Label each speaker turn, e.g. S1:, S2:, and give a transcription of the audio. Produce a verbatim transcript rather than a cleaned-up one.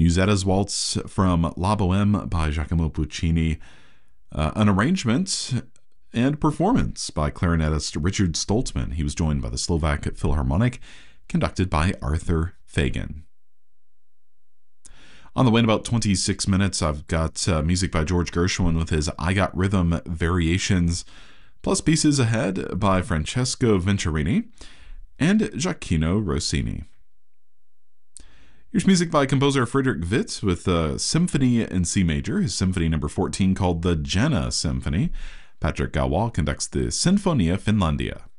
S1: Musetta's Waltz from La Boheme by Giacomo Puccini. Uh, an arrangement and performance by clarinetist Richard Stoltzman. He was joined by the Slovak Philharmonic, conducted by Arthur Fagan. On the way in about twenty-six minutes, I've got uh, music by George Gershwin with his I Got Rhythm Variations, plus pieces ahead by Francesco Venturini and Gioacchino Rossini. Here's music by composer Friedrich Witt with a symphony in C major, his symphony number fourteen called the Jena Symphony. Patrick Galois conducts the Sinfonia Finlandia.